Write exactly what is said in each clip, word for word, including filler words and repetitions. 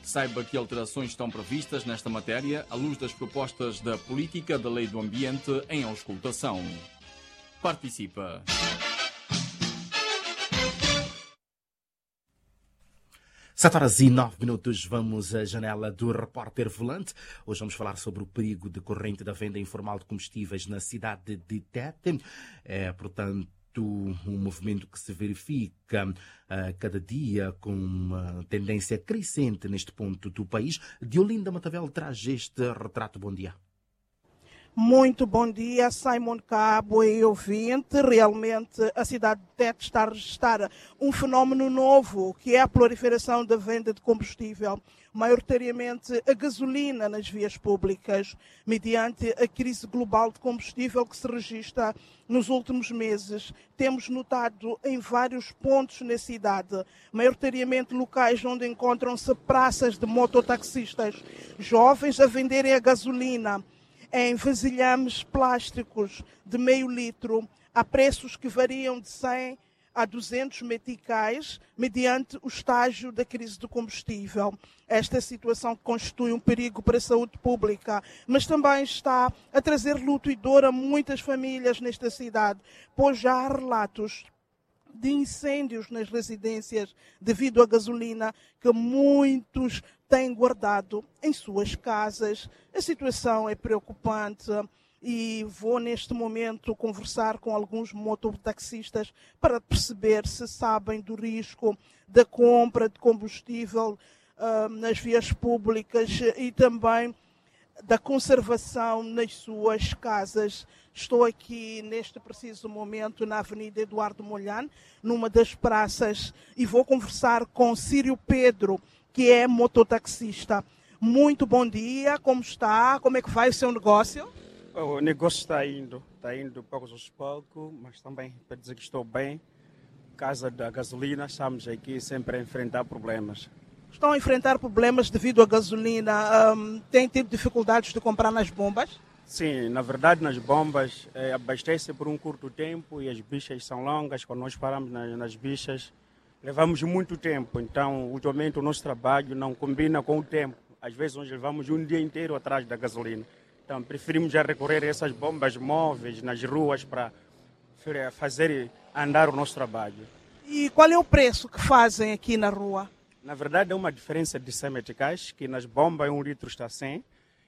Saiba que alterações estão previstas nesta matéria à luz das propostas da Política da Lei do Ambiente em auscultação. Participa. sete horas e nove minutos, vamos à janela do Repórter Volante. Hoje vamos falar sobre o perigo decorrente da venda informal de combustíveis na cidade de Tete. É, portanto, um movimento que se verifica uh, cada dia com uma tendência crescente neste ponto do país. Diolinda Matavel traz este retrato. Bom dia. Muito bom dia, Simon Cabo e ouvinte. Realmente a cidade de Tete está a registrar um fenómeno novo, que é a proliferação da venda de combustível, maioritariamente a gasolina nas vias públicas, mediante a crise global de combustível que se registra nos últimos meses. Temos notado em vários pontos na cidade, maioritariamente locais onde encontram-se praças de mototaxistas, jovens a venderem a gasolina em vasilhames plásticos de meio litro, a preços que variam de cem a duzentos meticais, mediante o estágio da crise do combustível. Esta situação constitui um perigo para a saúde pública, mas também está a trazer luto e dor a muitas famílias nesta cidade, pois já há relatos de incêndios nas residências devido à gasolina que muitos têm guardado em suas casas. A situação é preocupante e vou neste momento conversar com alguns mototaxistas para perceber se sabem do risco da compra de combustível uh, nas vias públicas e também da conservação nas suas casas. Estou aqui neste preciso momento na Avenida Eduardo Molhane, numa das praças, e vou conversar com Círio Pedro, que é mototaxista. Muito bom dia, como está? Como é que vai o seu negócio? O negócio está indo, está indo poucos aos poucos, mas também para dizer que estou bem. Casa da gasolina, estamos aqui sempre a enfrentar problemas. Estão a enfrentar problemas devido à gasolina? Um, têm tido dificuldades de comprar nas bombas? Sim, na verdade nas bombas é, abastece por um curto tempo e as bichas são longas. Quando nós paramos nas, nas bichas, levamos muito tempo. Então, ultimamente o nosso trabalho não combina com o tempo. Às vezes nós levamos um dia inteiro atrás da gasolina. Então, preferimos já recorrer a essas bombas móveis nas ruas para fazer andar o nosso trabalho. E qual é o preço que fazem aqui na rua? Na verdade, é uma diferença de cem meticais, que nas bombas um litro está cem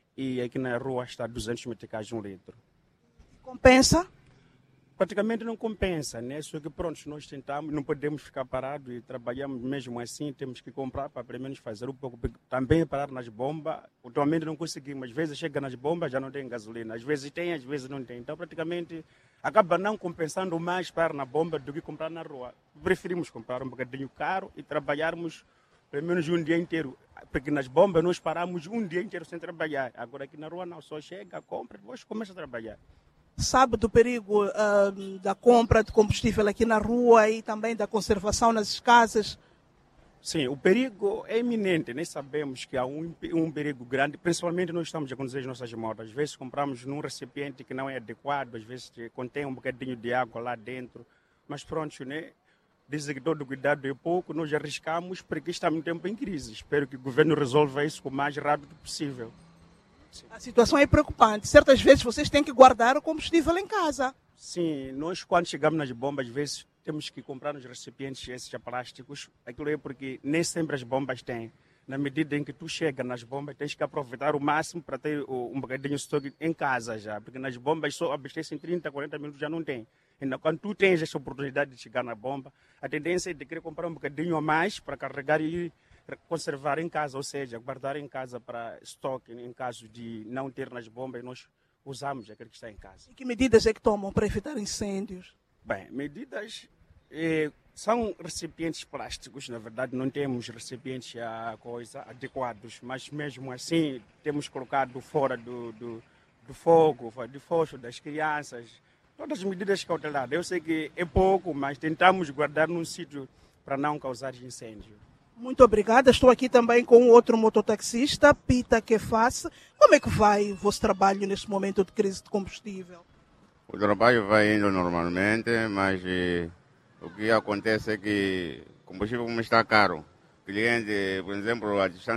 e aqui na rua está duzentos meticais um litro. Compensa? Praticamente não compensa, né? Só que pronto, nós tentamos, não podemos ficar parados e trabalhamos mesmo assim, temos que comprar para pelo menos fazer um pouco, também parar nas bombas. Atualmente não conseguimos, às vezes chega nas bombas já não tem gasolina, às vezes tem, às vezes não tem. Então praticamente acaba não compensando mais parar na bomba do que comprar na rua. Preferimos comprar um bocadinho caro e trabalharmos pelo menos um dia inteiro, porque nas bombas nós paramos um dia inteiro sem trabalhar. Agora aqui na rua não, só chega, compra e depois começa a trabalhar. Sabe do perigo uh, da compra de combustível aqui na rua e também da conservação nas casas? Sim, o perigo é iminente, nem sabemos que há um, um perigo grande, principalmente nós estamos a conduzir as nossas motos. Às vezes compramos num recipiente que não é adequado, às vezes contém um bocadinho de água lá dentro, mas pronto, né? Dizem que todo cuidado é pouco, nós arriscamos porque estamos em tempo em crise. Espero que o governo resolva isso o mais rápido possível. Sim. A situação é preocupante. Certas vezes vocês têm que guardar o combustível em casa. Sim, nós quando chegamos nas bombas, às vezes temos que comprar nos recipientes esses plásticos. Aquilo é porque nem sempre as bombas têm. Na medida em que tu chega nas bombas, tens que aproveitar o máximo para ter um bocadinho de estoque em casa já. Porque nas bombas só abastecem trinta, quarenta minutos, já não tem. Então, quando tu tens essa oportunidade de chegar na bomba, a tendência é de querer comprar um bocadinho a mais para carregar e conservar em casa, ou seja, guardar em casa para estoque, em caso de não ter nas bombas, nós usamos aquele que está em casa. E que medidas é que tomam para evitar incêndios? Bem, medidas eh, são recipientes plásticos, na verdade não temos recipientes a coisa, adequados, mas mesmo assim temos colocado fora do, do, do fogo, do fósforo das crianças, todas as medidas cautelares. Eu sei que é pouco, mas tentamos guardar num sítio para não causar incêndio. Muito obrigada. Estou aqui também com outro mototaxista, Pita Kefas. Como é que vai o vosso trabalho neste momento de crise de combustível? O trabalho vai indo normalmente, mas eh, o que acontece é que o combustível como está caro. O cliente, por exemplo, a distância